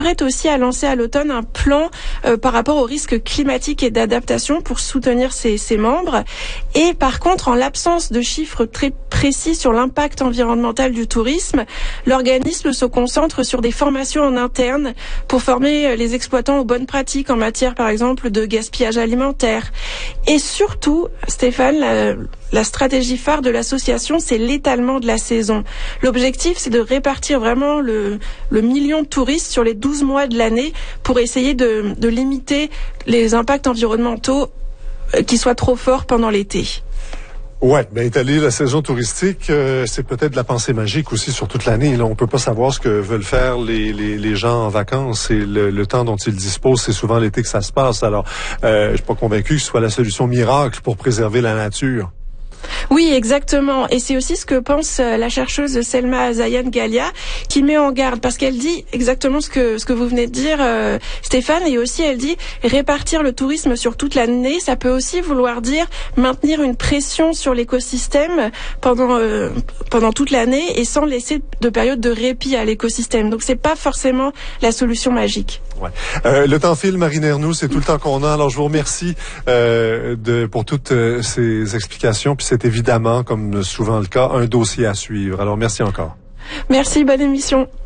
est aussi à lancer à l'automne un plan par rapport aux risques climatiques et d'adaptation pour soutenir ses membres. Et par contre, en l'absence de chiffres très précis sur l'impact environnemental du tourisme, l'organisme se concentre sur des formations en interne pour former les exploitants aux bonnes pratiques en matière, par exemple, de gaspillage alimentaire. Et surtout, Stéphane, la stratégie phare de l'association, c'est l'étalement de la saison. L'objectif, c'est de répartir vraiment le million de touristes sur les 12 mois de l'année pour essayer de limiter les impacts environnementaux qui soient trop forts pendant l'été. Ouais, ben étaler la saison touristique, c'est peut-être de la pensée magique aussi sur toute l'année. Là, on peut pas savoir ce que veulent faire les gens en vacances et le temps dont ils disposent, c'est souvent l'été que ça se passe. Alors, je suis pas convaincu que ce soit la solution miracle pour préserver la nature. Oui, exactement. Et c'est aussi ce que pense la chercheuse Selma Zayan-Galia, qui met en garde, parce qu'elle dit exactement ce que vous venez de dire, Stéphane, et aussi elle dit répartir le tourisme sur toute l'année, ça peut aussi vouloir dire maintenir une pression sur l'écosystème pendant toute l'année et sans laisser de période de répit à l'écosystème. Donc c'est pas forcément la solution magique. Ouais. Le temps file, Marine Ernoult, c'est tout le temps qu'on a. Alors je vous remercie pour toutes ces explications. Puis c'est évidemment, comme souvent le cas, un dossier à suivre. Alors merci encore. Merci, bonne émission.